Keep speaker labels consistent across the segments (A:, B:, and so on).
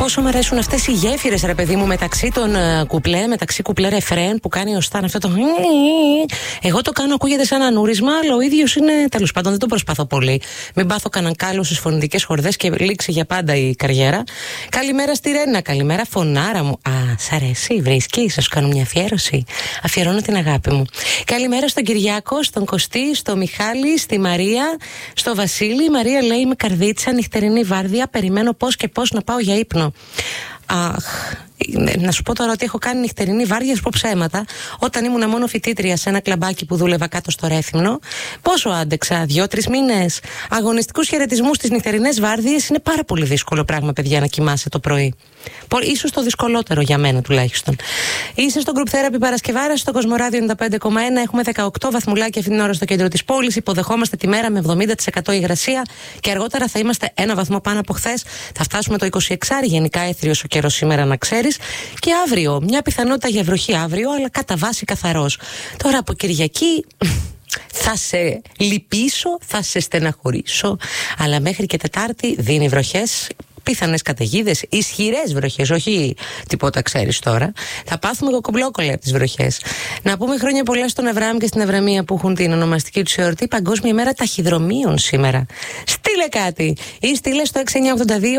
A: Πόσο μου αρέσουν αυτές οι γέφυρες, ρε παιδί μου, μεταξύ των κουπλέ, μεταξύ κουπλέ ρεφρέν που κάνει ο Σταν αυτό το. Εγώ το κάνω, ακούγεται σαν ανούρισμα, αλλά ο ίδιος είναι. Τέλος πάντων, δεν το προσπαθώ πολύ. Μην πάθω κανέναν κάλο στις φωνητικές χορδές και λήξει για πάντα η καριέρα. Καλημέρα στη Ρένα, καλημέρα φωνάρα μου. Α, σ' αρέσει, βρίσκει, θα σου κάνω μια αφιέρωση. Αφιερώνω την αγάπη μου. Καλημέρα στον Κυριάκο, στον Κωστή, στο Μιχάλη, στη Μαρία, στο Βασίλη. Η Μαρία λέει: με καρδίτσα, νυχτερινή βάρδια. Περιμένω πώς και πώς να πάω για ύπνο. Αχ. Να σου πω τώρα ότι έχω κάνει νυχτερινή βάρδια, σου πω ψέματα. Όταν ήμουν μόνο φοιτήτρια σε ένα κλαμπάκι που δούλευα κάτω στο Ρέθυμνο, πόσο άντεξα, 2-3 μήνες. Αγωνιστικούς χαιρετισμούς στις νυχτερινές βάρδιες είναι πάρα πολύ δύσκολο πράγμα, παιδιά, να κοιμάσαι το πρωί. Ίσως το δυσκολότερο για μένα τουλάχιστον. Είσαι στο Group Therapy Παρασκευάρα, στο Κοσμοράδιο 95,1. Έχουμε 18 βαθμουλάκια αυτή την ώρα στο κέντρο της πόλης. Υποδεχόμαστε τη μέρα με 70% υγρασία και αργότερα θα είμαστε ένα βαθμό πάνω από χθες. Θα φτάσουμε το 26, γενικά έθριος ο καιρός σήμερα, να ξέρεις. Και αύριο, μια πιθανότητα για βροχή αύριο, αλλά κατά βάση καθαρός. Τώρα από Κυριακή θα σε λυπήσω, θα σε στεναχωρήσω, αλλά μέχρι και Τετάρτη δίνει βροχές. Πιθανές καταιγίδες, ισχυρές βροχές, όχι τίποτα ξέρεις τώρα. Θα πάθουμε κοκομπλόκολα από τις βροχές. Να πούμε χρόνια πολλά στον Αβραάμ και στην Αβραμία που έχουν την ονομαστική του εορτή. Παγκόσμια ημέρα ταχυδρομείων σήμερα. Στείλε κάτι ή στείλε στο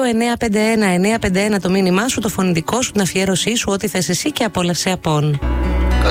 A: 6982-951-951 το μήνυμά σου, το φωνητικό σου, την αφιέρωσή σου, ό,τι θες εσύ και απόλαυσε απόν.